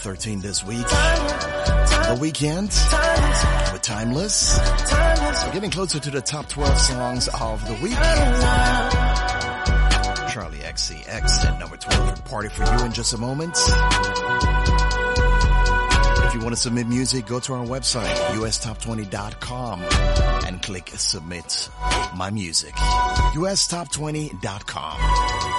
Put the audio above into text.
13 this week. The Weeknd with Timeless. We're getting closer to the top 12 songs of the week. Charlie XCX at number 12 will party for you in just a moment. If you want to submit music, go to our website, ustop20.com, and click Submit My Music. ustop20.com.